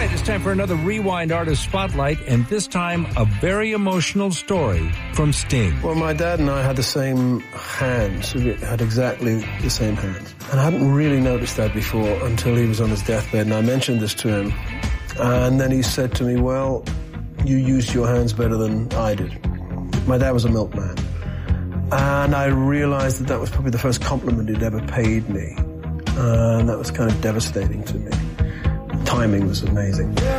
right, it's time for another Rewind Artist Spotlight, and this time a very emotional story from Sting. Well, my dad and I had the same hands. We had exactly the same hands. And I hadn't really noticed that before until he was on his deathbed, and I mentioned this to him. And then he said to me, well, you used your hands better than I did. My dad was a milkman. And I realized that that was probably the first compliment he'd ever paid me. And that was kind of devastating to me. Timing was amazing.